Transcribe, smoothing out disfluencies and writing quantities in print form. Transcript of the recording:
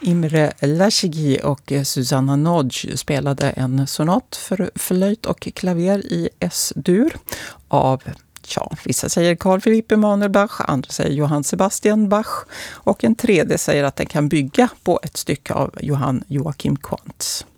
Imre Lashigi och Susanna Nodge spelade en sonat för flöjt och klaver i S-dur av, vissa säger Carl Philipp Emanuel Bach, andra säger Johann Sebastian Bach och en tredje säger att den kan bygga på ett stycke av Johann Joachim Quantz.